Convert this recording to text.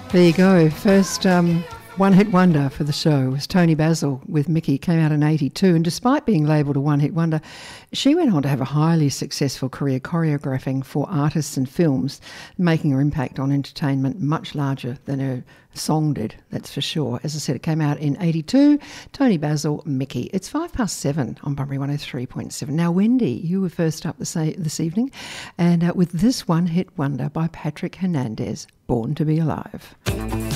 There you go. First one-hit wonder for the show was Toni Basil with Mickey. Came out in 82, and despite being labelled a one-hit wonder, she went on to have a highly successful career choreographing for artists and films, making her impact on entertainment much larger than her song did, that's for sure. As I said, it came out in 82. Toni Basil, Mickey. It's 7:05 on Bunbury 103.7. Now, Wendy, you were first up this evening, and with this one-hit wonder by Patrick Hernandez, Born to be Alive.